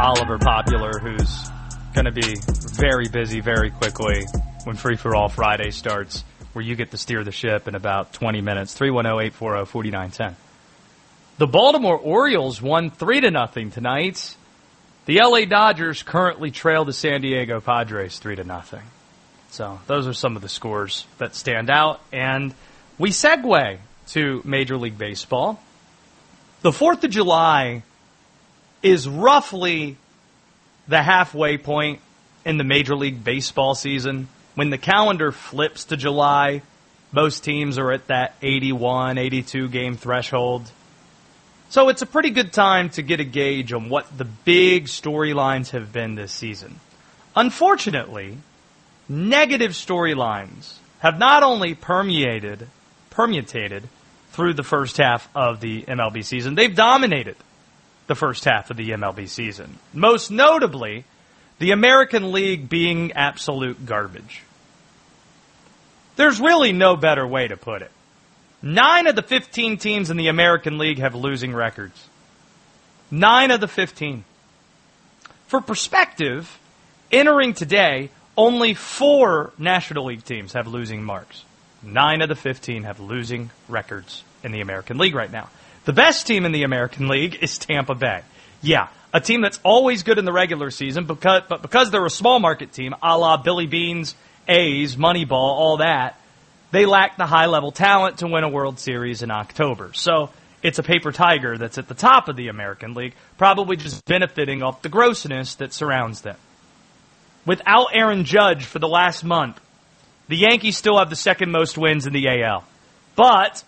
Oliver Popular, who's going to be very busy very quickly when Free For All Friday starts, where you get to steer the ship in about 20 minutes. 310-840-4910. The Baltimore Orioles won 3-0 tonight. The LA Dodgers currently trail the San Diego Padres 3-0. So those are some of the scores that stand out. And we segue to Major League Baseball. The 4th of July is roughly the halfway point in the Major League Baseball season. When the calendar flips to July, most teams are at that 81, 82 game threshold. So it's a pretty good time to get a gauge on what the big storylines have been this season. Unfortunately, negative storylines have not only permeated through the first half of the MLB season, they've dominated the first half of the MLB season. Most notably, the American League being absolute garbage. There's really no better way to put it. 9 of the 15 teams in the American League have losing records. 9 of the 15. For perspective, entering today, only 4 National League teams have losing marks. 9 of the 15 have losing records in the American League right now. The best team in the American League is Tampa Bay. Yeah, a team that's always good in the regular season, but because they're a small market team, a la Billy Beans, A's, Moneyball, all that, they lack the high-level talent to win a World Series in October. So it's a paper tiger that's at the top of the American League, probably just benefiting off the grossness that surrounds them. Without Aaron Judge for the last month, the Yankees still have the second most wins in the AL. But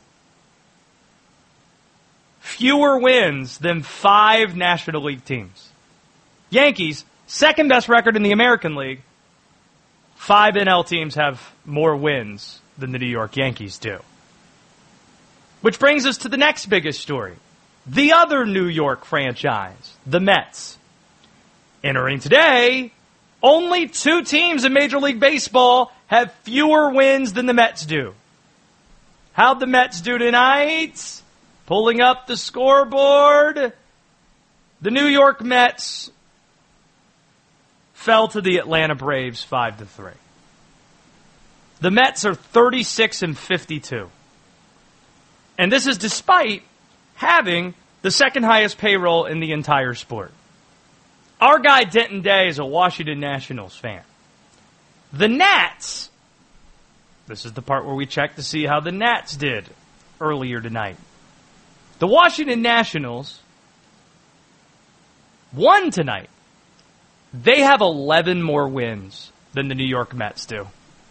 fewer wins than 5 National League teams. Yankees, second best record in the American League. 5 NL teams have more wins than the New York Yankees do. Which brings us to the next biggest story. The other New York franchise, the Mets. Entering today, only 2 teams in Major League Baseball have fewer wins than the Mets do. How'd the Mets do tonight? Pulling up the scoreboard. The New York Mets fell to the Atlanta Braves 5-3. The Mets are 36-52. And this is despite having the second highest payroll in the entire sport. Our guy Denton Day is a Washington Nationals fan. The Nats, this is the part where we check to see how the Nats did earlier tonight. The Washington Nationals won tonight. They have 11 more wins than the New York Mets do.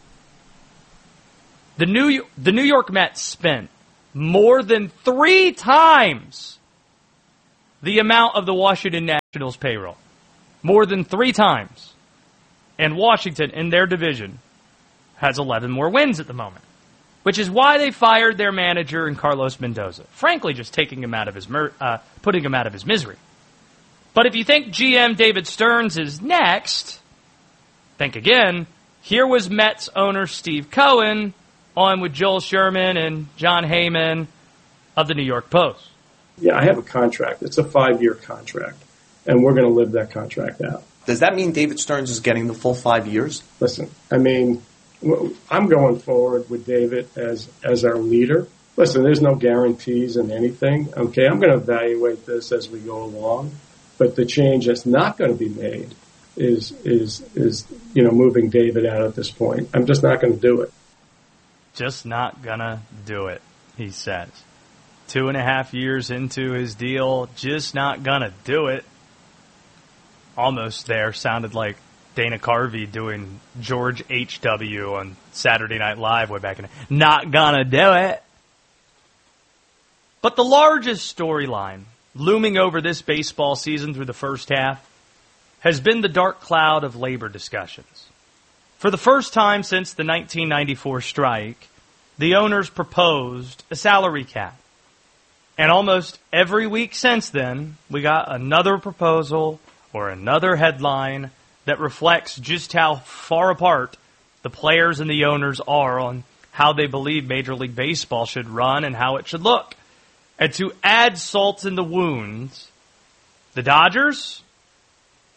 The New York Mets spent more than 3 times the amount of the Washington Nationals payroll. More than 3 times. And Washington, in their division, has 11 more wins at the moment. Which is why they fired their manager in Carlos Mendoza. Frankly, just taking him out of his putting him out of his misery. But if you think GM David Stearns is next, think again. Here was Mets owner Steve Cohen on with Joel Sherman and John Heyman of the New York Post. Yeah, I have a contract. It's a 5-year contract, and we're going to live that contract out. Does that mean David Stearns is getting the full 5 years? Listen, I mean, I'm going forward with David as our leader. Listen, there's no guarantees in anything. Okay, I'm going to evaluate this as we go along, but the change that's not going to be made is moving David out at this point. I'm just not going to do it. Just not gonna do it, he says. 2.5 years into his deal, just not gonna do it. Almost there. Sounded like Dana Carvey doing George H.W. on Saturday Night Live way back in the Not gonna do it. But the largest storyline looming over this baseball season through the first half has been the dark cloud of labor discussions. For the first time since the 1994 strike, the owners proposed a salary cap. And almost every week since then, we got another proposal or another headline that reflects just how far apart the players and the owners are on how they believe Major League Baseball should run and how it should look. And to add salt in the wounds, the Dodgers,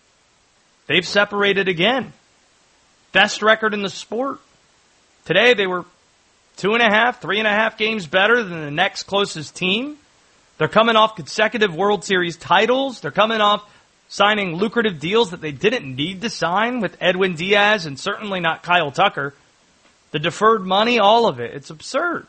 they've separated again. Best record in the sport. Today they were 2.5, 3.5 games better than the next closest team. They're coming off consecutive World Series titles. They're coming off signing lucrative deals that they didn't need to sign with Edwin Diaz and certainly not Kyle Tucker. The deferred money, all of it. It's absurd.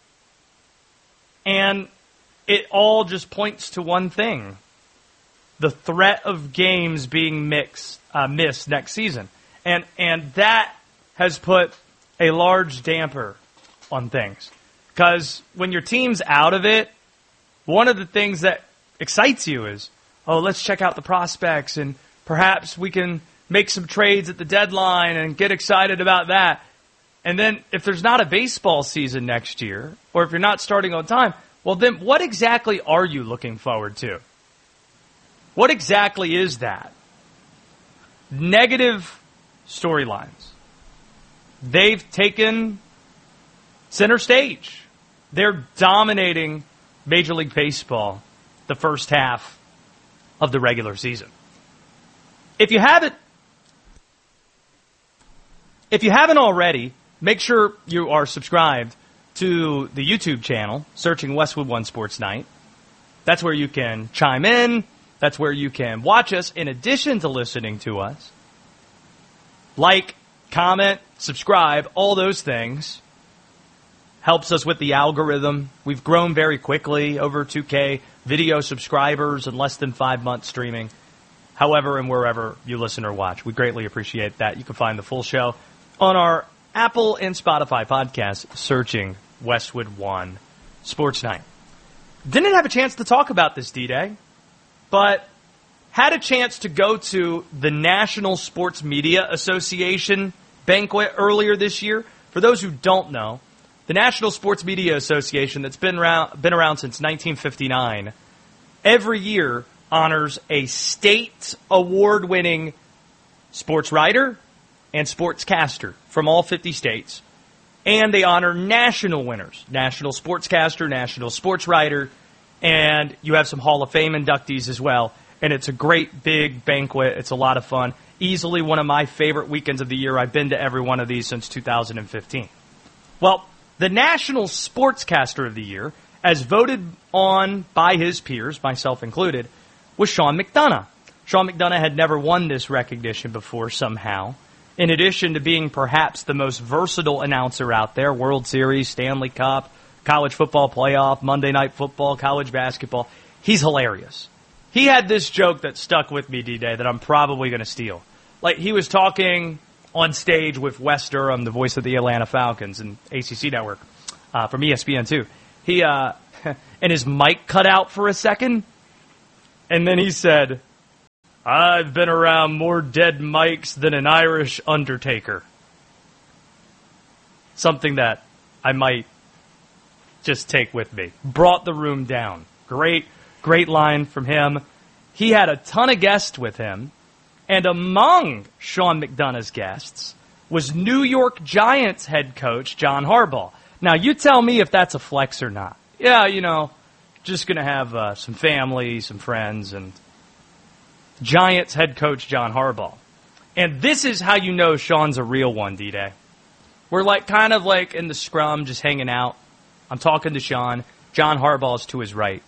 And it all just points to one thing. The threat of games being missed next season. And that has put a large damper on things. Because when your team's out of it, one of the things that excites you is, oh, let's check out the prospects and perhaps we can make some trades at the deadline and get excited about that. And then if there's not a baseball season next year, or if you're not starting on time, well then what exactly are you looking forward to? What exactly is that? Negative storylines. They've taken center stage. They're dominating Major League Baseball the first half of the regular season. If you haven't already, make sure you are subscribed to the YouTube channel, searching Westwood One Sports Night. That's where you can chime in. That's where you can watch us in addition to listening to us. Like, comment, subscribe, all those things. Helps us with the algorithm. We've grown very quickly, over 2K video subscribers in less than 5 months streaming. However and wherever you listen or watch. We greatly appreciate that. You can find the full show on our Apple and Spotify podcast, searching Westwood One Sports Night. Didn't have a chance to talk about this D-Day, but had a chance to go to the National Sports Media Association banquet earlier this year. For those who don't know, the National Sports Media Association, that's been around since 1959, every year honors a state award-winning sports writer and sportscaster from all 50 states. And they honor national winners, national sportscaster, national sports writer, and you have some Hall of Fame inductees as well. And it's a great big banquet. It's a lot of fun. Easily one of my favorite weekends of the year. I've been to every one of these since 2015. Well, the National Sportscaster of the Year, as voted on by his peers, myself included, was Sean McDonough. Sean McDonough had never won this recognition before somehow. In addition to being perhaps the most versatile announcer out there, World Series, Stanley Cup, college football playoff, Monday Night Football, college basketball, he's hilarious. He had this joke that stuck with me, D-Day, that I'm probably going to steal. Like, he was talking on stage with Wes Durham, the voice of the Atlanta Falcons and ACC Network, from ESPN2. He, and his mic cut out for a second, and then he said, "I've been around more dead mics than an Irish undertaker." Something that I might just take with me. Brought the room down. Great line from him. He had a ton of guests with him, and among Sean McDonough's guests was New York Giants head coach John Harbaugh. Now, you tell me if that's a flex or not. Yeah, just going to have some family, some friends, and Giants head coach John Harbaugh. And this is how you know Sean's a real one, D-Day. We're kind of in the scrum, just hanging out. I'm talking to Sean. John Harbaugh's to his right.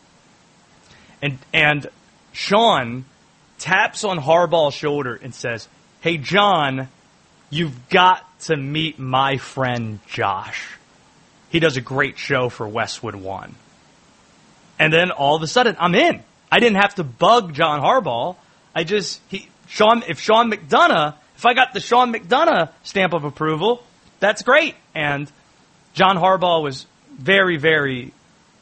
And Sean taps on Harbaugh's shoulder and says, "Hey, John, you've got to meet my friend Josh. He does a great show for Westwood One." And then all of a sudden, I'm in. I didn't have to bug John Harbaugh. If I got the Sean McDonough stamp of approval, that's great. And John Harbaugh was very, very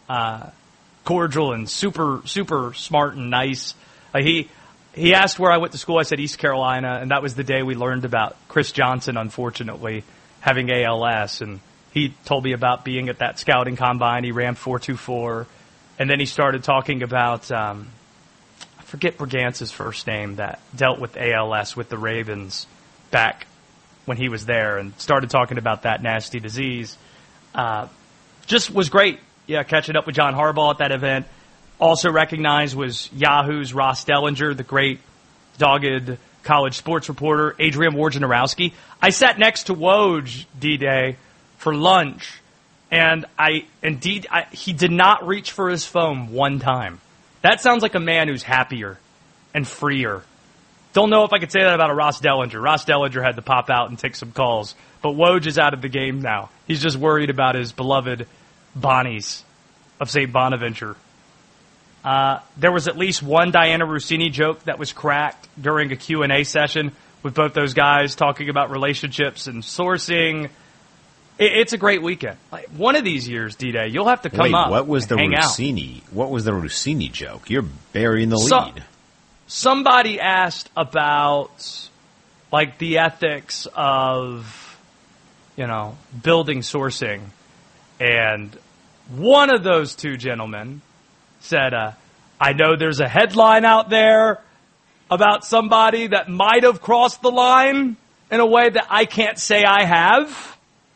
cordial and super, super smart and nice. He asked where I went to school. I said East Carolina, and that was the day we learned about Chris Johnson, unfortunately, having ALS. And he told me about being at that scouting combine. He ran 4.24, and then he started talking about I forget Bragance's first name, that dealt with ALS with the Ravens back when he was there, and started talking about that nasty disease. Just was great. Yeah, catching up with John Harbaugh at that event. Also recognized was Yahoo's Ross Dellinger, the great dogged college sports reporter, Adrian Wojnarowski. I sat next to Woj, D-Day, for lunch, and he did not reach for his phone one time. That sounds like a man who's happier and freer. Don't know if I could say that about a Ross Dellinger. Ross Dellinger had to pop out and take some calls, but Woj is out of the game now. He's just worried about his beloved Bonnies of St. Bonaventure. There was at least one Diana Rossini joke that was cracked during a Q&A session with both those guys talking about relationships and sourcing. It's a great weekend. Like, one of these years, D-Day, you'll have to come up what was the hang Rossini? Out. What was the Rossini joke? You're burying the lead. Somebody asked about, like, the ethics of, building sourcing. And one of those two gentlemen said, I know there's a headline out there about somebody that might have crossed the line in a way that I can't say I have.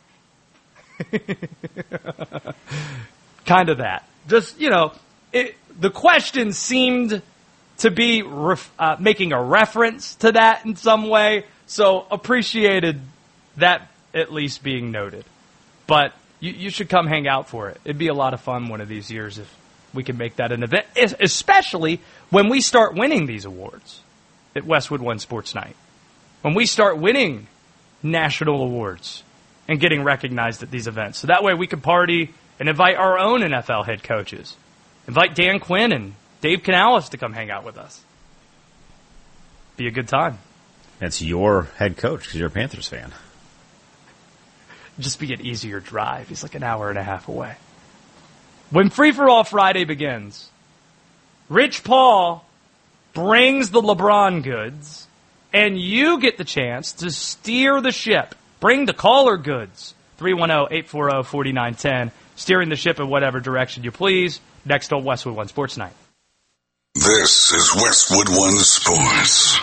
Kind of that. Just, the question seemed to be making a reference to that in some way, so appreciated that at least being noted. But you should come hang out for it. It'd be a lot of fun one of these years if we can make that an event, especially when we start winning these awards at Westwood One Sports Night. When we start winning national awards and getting recognized at these events. So that way we can party and invite our own NFL head coaches. Invite Dan Quinn and Dave Canales to come hang out with us. Be a good time. That's your head coach because you're a Panthers fan. Just be an easier drive. He's like an hour and a half away. When Free For All Friday begins, Rich Paul brings the LeBron goods, and you get the chance to steer the ship. Bring the caller goods. 310-840-4910. Steering the ship in whatever direction you please. Next on Westwood One Sports Night. This is Westwood One Sports.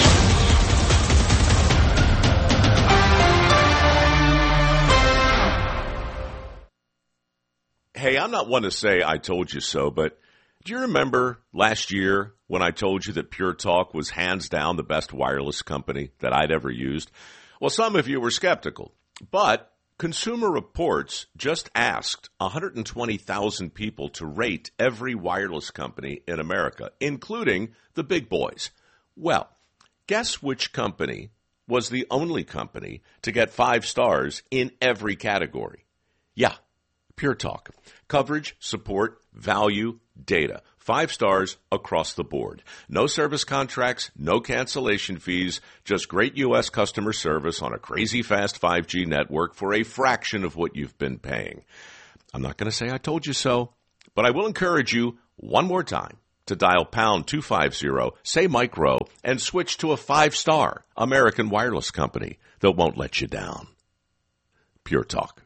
Hey, I'm not one to say I told you so, but do you remember last year when I told you that Pure Talk was hands down the best wireless company that I'd ever used? Well, some of you were skeptical, but Consumer Reports just asked 120,000 people to rate every wireless company in America, including the big boys. Well, guess which company was the only company to get 5 stars in every category? Yeah, Pure Talk. Coverage, support, value, data. 5 stars across the board. No service contracts, no cancellation fees, just great U.S. customer service on a crazy fast 5G network for a fraction of what you've been paying. I'm not going to say I told you so, but I will encourage you one more time to dial pound 250, say Mike Rowe, and switch to a 5-star American wireless company that won't let you down. Pure Talk.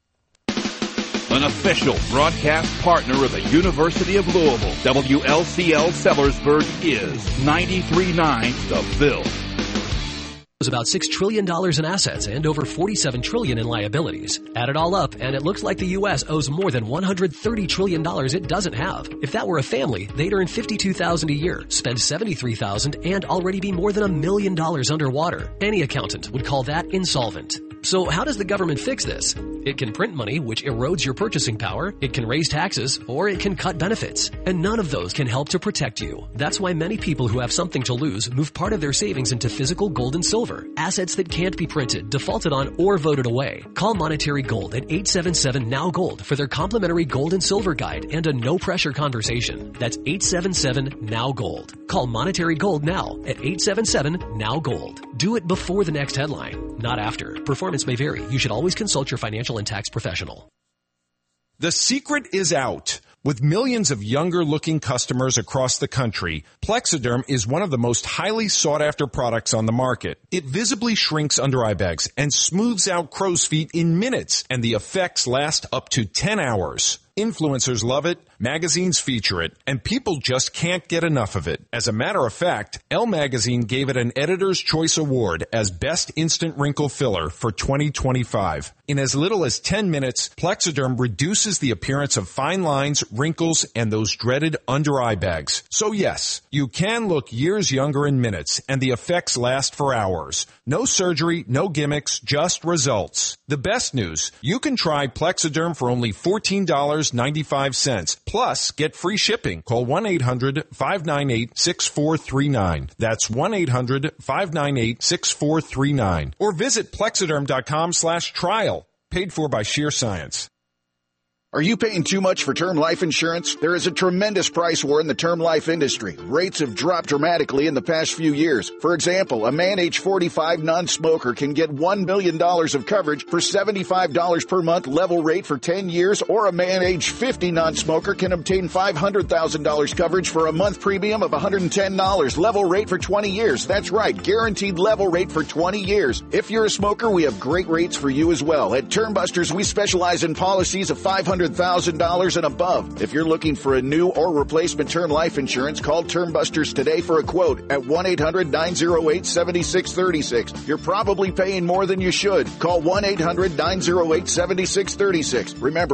An official broadcast partner of the University of Louisville, WLCL Sellersburg is 93.9 The Ville. Was about $6 trillion in assets and over $47 trillion in liabilities. Add it all up, and it looks like the U.S. owes more than $130 trillion it doesn't have. If that were a family, they'd earn $52,000 a year, spend $73,000, and already be more than $1 million underwater. Any accountant would call that insolvent. So how does the government fix this? It can print money, which erodes your purchasing power. It can raise taxes, or it can cut benefits. And none of those can help to protect you. That's why many people who have something to lose move part of their savings into physical gold and silver, assets that can't be printed, defaulted on, or voted away. Call Monetary Gold at 877-NOW-GOLD for their complimentary gold and silver guide and a no-pressure conversation. That's 877-NOW-GOLD. Call Monetary Gold now at 877-NOW-GOLD. Do it before the next headline, not after. Performance may vary. You should always consult your financial and tax professional. The secret is out. With millions of younger-looking customers across the country, Plexiderm is one of the most highly sought-after products on the market. It visibly shrinks under eye bags and smooths out crow's feet in minutes, and the effects last up to 10 hours. Influencers love it, magazines feature it, and people just can't get enough of it. As a matter of fact, Elle Magazine gave it an Editor's Choice Award as Best Instant Wrinkle Filler for 2025. In as little as 10 minutes, Plexiderm reduces the appearance of fine lines, wrinkles, and those dreaded under-eye bags. So yes, you can look years younger in minutes, and the effects last for hours. No surgery, no gimmicks, just results. The best news, you can try Plexiderm for only $14.95. Plus, get free shipping. Call 1-800-598-6439. That's 1-800-598-6439. Or visit Plexiderm.com/trial. Paid for by Sheer Science. Are you paying too much for term life insurance? There is a tremendous price war in the term life industry. Rates have dropped dramatically in the past few years. For example, a man age 45 non-smoker can get $1 million of coverage for $75 per month level rate for 10 years, or a man age 50 non-smoker can obtain $500,000 coverage for a month premium of $110 level rate for 20 years. That's right, guaranteed level rate for 20 years. If you're a smoker, we have great rates for you as well. At Term Busters, we specialize in policies of $500,000 and above. If you're looking for a new or replacement term life insurance, call Term Busters today for a quote at 1-800-908-7636. You're probably paying more than you should. Call 1-800-908-7636. Remember,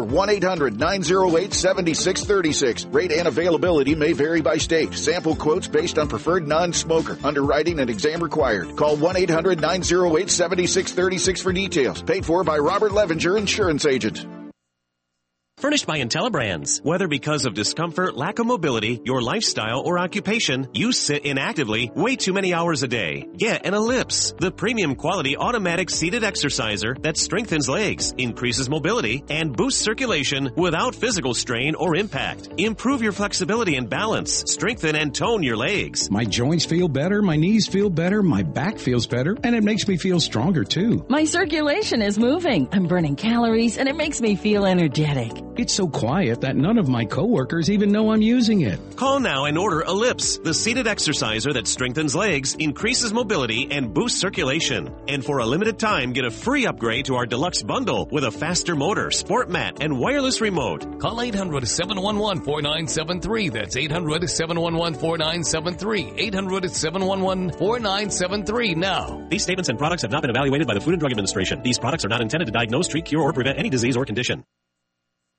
1-800-908-7636. Rate and availability may vary by state. Sample quotes based on preferred non-smoker. Underwriting and exam required. Call 1-800-908-7636 for details. Paid for by Robert Levinger, Insurance Agent. Furnished by IntelliBrands. Whether because of discomfort, lack of mobility, your lifestyle, or occupation, you sit inactively way too many hours a day. Get an Ellipse, the premium quality automatic seated exerciser that strengthens legs, increases mobility, and boosts circulation without physical strain or impact. Improve your flexibility and balance. Strengthen and tone your legs. My joints feel better, my knees feel better, my back feels better, and it makes me feel stronger too. My circulation is moving. I'm burning calories, and it makes me feel energetic. It's so quiet that none of my coworkers even know I'm using it. Call now and order Ellipse, the seated exerciser that strengthens legs, increases mobility, and boosts circulation. And for a limited time, get a free upgrade to our deluxe bundle with a faster motor, sport mat, and wireless remote. Call 800-711-4973. That's 800-711-4973. 800-711-4973 now. These statements and products have not been evaluated by the Food and Drug Administration. These products are not intended to diagnose, treat, cure, or prevent any disease or condition.